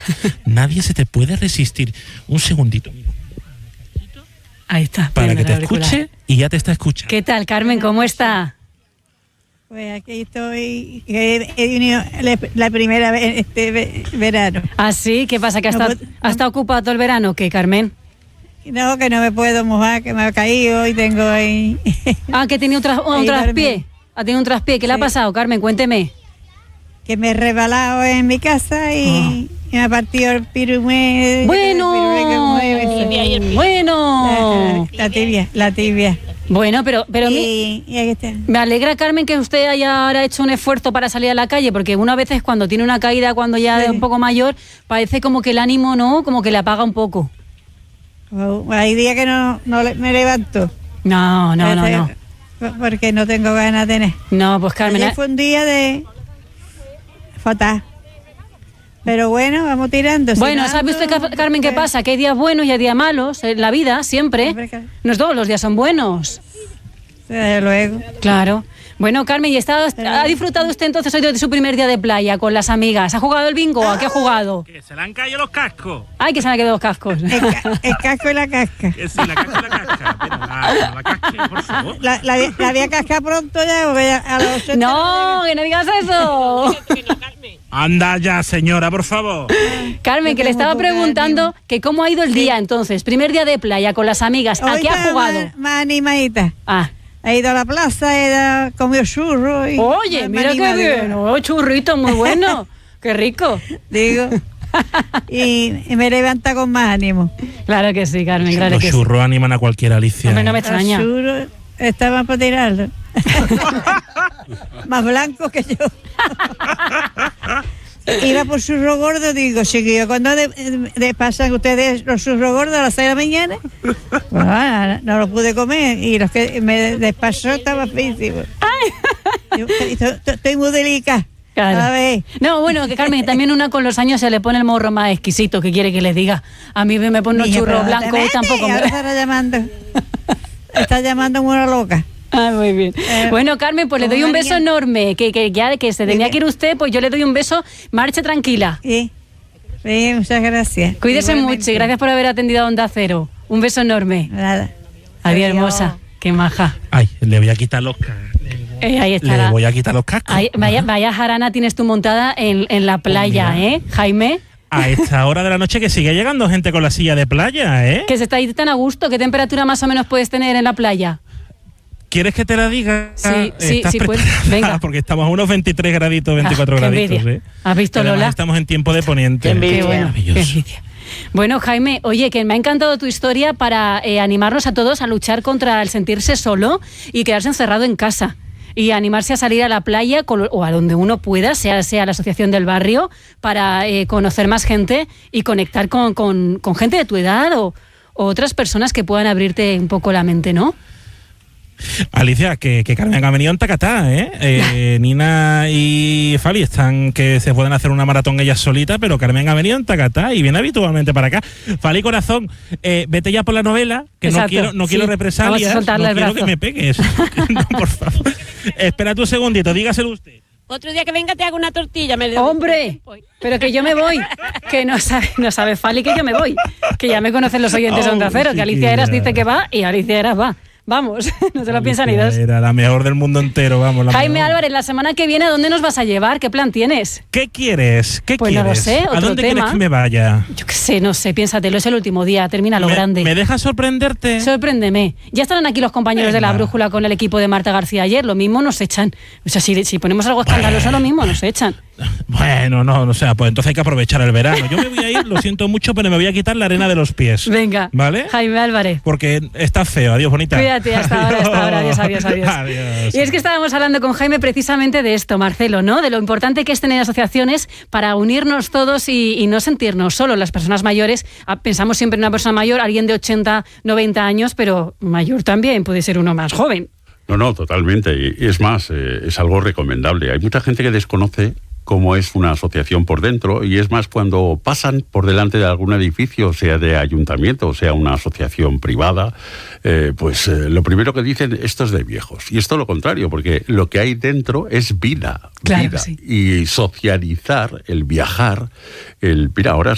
Nadie se te puede resistir. Un segundito. Ahí está. Para que te escuche y ya te está escuchando. ¿Qué tal, Carmen? ¿Cómo está? Pues aquí estoy, he venido la primera vez este verano. ¿Ah, sí? ¿Qué pasa? ¿Que ha estado ocupado todo el verano? ¿Qué, Carmen? No, que no me puedo mojar, que me ha caído y tengo ahí... Ah, que tenía un traspié. Ha tenido un traspié. ¿Qué le ha pasado, Carmen? Cuénteme. Que me he rebalado en mi casa y me ha partido el pirumé. Bueno, la tibia. Bueno, pero y aquí está. Me alegra, Carmen, que usted haya ahora hecho un esfuerzo para salir a la calle, porque una veces cuando tiene una caída, cuando ya es un poco mayor, parece como que el ánimo, ¿no? Como que le apaga un poco. Hay días que no me levanto. No. Porque no tengo ganas de tener. No, pues Carmen... Ayer fue un día de... fatal. Pero bueno, vamos tirando. Bueno, ¿sabe usted, Carmen, qué pasa? Que hay días buenos y hay días malos en la vida, siempre. No todos los días son buenos. Desde luego. Claro. Bueno, Carmen, ¿y ha disfrutado usted entonces hoy de su primer día de playa con las amigas? ¿Ha jugado el bingo? ¿A qué ha jugado? Que se le han caído los cascos. Ay, que se le han caído los cascos. El casco y la casca. Que sí, la casca y la casca. Mira, la casca, por favor. La voy a cascar pronto ya, porque ya a los 80... No, que no digas eso. Anda ya, señora, por favor. Carmen, que le estaba preguntando que cómo ha ido el día entonces. Primer día de playa con las amigas. ¿A qué ha jugado? Más animadita. Ah. He ido a la plaza, comido churros. Oye, mira qué bien. Oh, churrito, muy bueno. Qué rico. Digo. Y me levanta con más ánimo. Claro que sí, Carmen, claro que sí. Los churros animan a cualquiera, Alicia. Hombre, no me extraña. Los churros estaban para tirarlo. Más blancos que yo. Iba por churro gordo, digo, chiquillo, cuando pasan ustedes los churros gordos a las 6 de la mañana, bueno, no los pude comer y los que me despachó estaban feísimos. Estoy muy delicada. Claro. A ver. No, bueno, que Carmen, también una con los años se le pone el morro más exquisito, ¿qué quiere que les diga? A mí me pone un churro blanco y tampoco me... Está llamando una loca. Ah, muy bien. Bueno, Carmen, pues le doy un beso enorme, que ya que se tenía que ir usted, pues yo le doy un beso, marche tranquila. Sí, muchas gracias. Cuídese mucho y gracias por haber atendido a Onda Cero. Un beso enorme. Nada. Adiós, hermosa. Qué maja. Ay, le voy a quitar los cascos. Ahí está. Le voy a quitar los cascos. Vaya jarana tienes tú montada en la playa, Jaime. A esta hora de la noche que sigue llegando gente con la silla de playa, Que se está ahí tan a gusto. ¿Qué temperatura más o menos puedes tener en la playa? ¿Quieres que te la diga? Sí, pues, venga. Porque estamos a unos 23 graditos, 24 graditos. ¿Has visto, Lola? Estamos en tiempo de poniente. Qué bueno, qué envidia. Bueno, Jaime, oye, que me ha encantado tu historia para animarnos a todos a luchar contra el sentirse solo y quedarse encerrado en casa. Y animarse a salir a la playa o a donde uno pueda, sea la asociación del barrio, para conocer más gente y conectar con gente de tu edad o otras personas que puedan abrirte un poco la mente, ¿no? Alicia, que Carmen ha venido en Tacatá, Nina y Fali están que se pueden hacer una maratón ellas solitas, pero Carmen ha venido en Tacatá y viene habitualmente para acá. Fali, corazón, vete ya por la novela, que no quiero represalias, no quiero que me pegues. No, por favor. Espera un segundito, dígaselo usted. Otro día que venga te hago una tortilla. ¡Hombre! Pero que yo me voy. Que no sabe Fali que yo me voy. Que ya me conocen los oyentes de Onda Cero, que Alicia Eras dice que va y Alicia Eras va. Vamos, no se lo piensan ni dos. Era la mejor del mundo entero, vamos. Jaime mejor. Álvarez, la semana que viene, ¿a dónde nos vas a llevar? ¿Qué plan tienes? ¿Qué quieres? Pues no lo sé, ¿A dónde quieres que me vaya? Yo qué sé, no sé, piénsatelo, es el último día, termina lo grande. ¿Me dejas sorprenderte? Sorpréndeme. Ya estarán aquí los compañeros de La Brújula con el equipo de Marta García ayer, lo mismo nos echan. O sea, si ponemos algo escandaloso, lo mismo nos echan. Bueno, no, o sea, pues entonces hay que aprovechar el verano. Yo me voy a ir, lo siento mucho, pero me voy a quitar la arena de los pies. Venga, ¿vale? Jaime Álvarez. Porque está feo, adiós, bonita. Cuídate, hasta ahora, adiós. Y es que estábamos hablando con Jaime precisamente de esto, Marcelo, ¿no? De lo importante que es tener asociaciones para unirnos todos y no sentirnos solos. Las personas mayores, pensamos siempre en una persona mayor, alguien de 80, 90 años, pero mayor también, puede ser uno más joven. No, totalmente. Y es más, es algo recomendable. Hay mucha gente que desconoce cómo es una asociación por dentro, y es más cuando pasan por delante de algún edificio, sea de ayuntamiento o sea una asociación privada, lo primero que dicen, esto es de viejos. Y esto lo contrario, porque lo que hay dentro es vida. Claro, vida. Sí. Y socializar, el viajar, mira, ahora